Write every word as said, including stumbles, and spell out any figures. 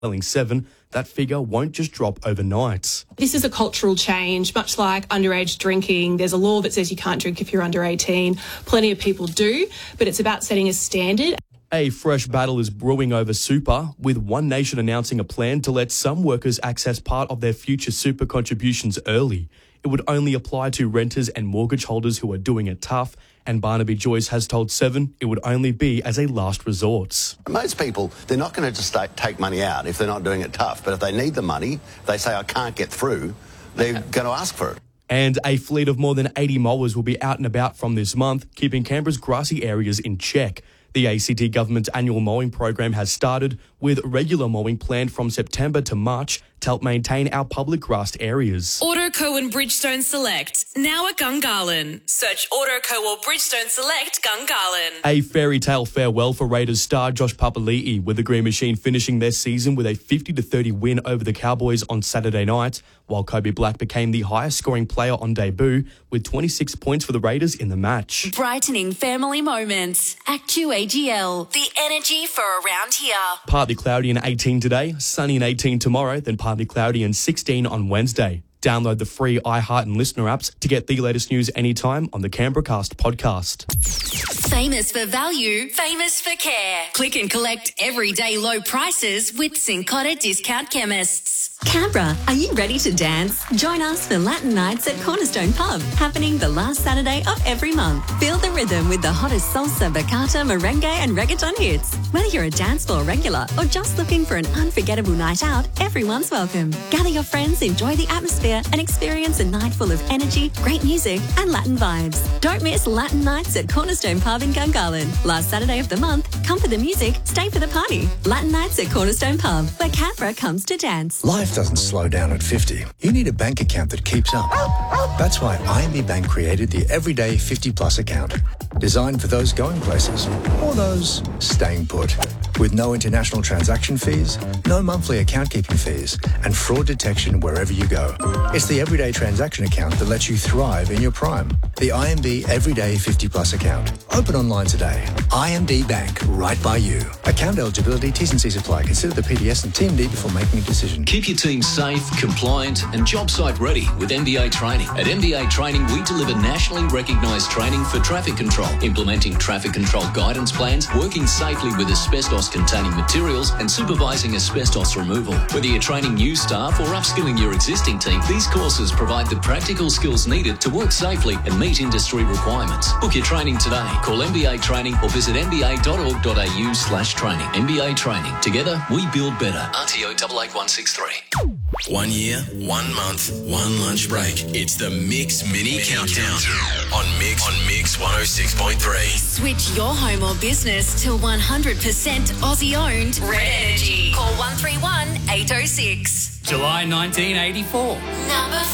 telling Seven that figure won't just drop overnight. This is a cultural change, much like underage drinking. There's a law that says you can't drink if you're under eighteen. Plenty of people do, but it's about setting a standard. A fresh battle is brewing over super, with One Nation announcing a plan to let some workers access part of their future super contributions early. It would only apply to renters and mortgage holders who are doing it tough, and Barnaby Joyce has told Seven it would only be as a last resort. Most people, they're not going to just take money out if they're not doing it tough, but if they need the money, they say, I can't get through, they're going to ask for it. And a fleet of more than eighty mowers will be out and about from this month, keeping Canberra's grassy areas in check. The A C T government's annual mowing program has started, with regular mowing planned from September to March to help maintain our public grassed areas. Autoco and Bridgestone Select, now at Gungahlin. Search Autoco or Bridgestone Select Gungahlin. A fairy tale farewell for Raiders star Josh Papali'i, with the Green Machine finishing their season with a fifty to thirty win over the Cowboys on Saturday night, while Kobe Black became the highest scoring player on debut with twenty-six points for the Raiders in the match. Brightening family moments. Actu A G L. The energy for around here. Partly cloudy and eighteen today, sunny and eighteen tomorrow, then partly cloudy and sixteen on Wednesday. Download the free iHeart and Listener apps to get the latest news anytime on the Canberra Cast podcast. Famous for value, famous for care. Click and collect everyday low prices with Cincotta Discount Chemists. Canberra, are you ready to dance? Join us for Latin Nights at Cornerstone Pub, happening the last Saturday of every month. Feel the rhythm with the hottest salsa, bachata, merengue and reggaeton hits. Whether you're a dance floor regular or just looking for an unforgettable night out, everyone's welcome. Gather your friends, enjoy the atmosphere and experience a night full of energy, great music and Latin vibes. Don't miss Latin Nights at Cornerstone Pub in Gungahlin. Last Saturday of the month, come for the music, stay for the party. Latin Nights at Cornerstone Pub, where Canberra comes to dance. Life doesn't slow down at fifty. You need a bank account that keeps up. That's why I M B Bank created the Everyday fifty Plus account, designed for those going places or those staying put. With no international transaction fees, no monthly account keeping fees, and fraud detection wherever you go. It's the everyday transaction account that lets you thrive in your prime. The I M B Everyday fifty Plus account. Open online today. I M B Bank, right by you. Account eligibility, T's and C's apply. Consider the P D S and T M D before making a decision. Keep your team safe, compliant and job site ready with M B A Training. At M B A Training, we deliver nationally recognised training for traffic control, implementing traffic control guidance plans, working safely with asbestos-containing materials and supervising asbestos removal. Whether you're training new staff or upskilling your existing team, these courses provide the practical skills needed to work safely and meet industry requirements. Book your training today. Call M B A Training or visit m b a dot org dot a u slash training. M B A Training. Together, we build better. R T O eight eight one six three. One year, one month, one lunch break. It's the Mix Mini, Mini Countdown. Countdown on Mix on Mix one oh six point three. Switch your home or business to one hundred percent Aussie owned Red Energy. Call one three one eight oh six. July nineteen eighty-four. Number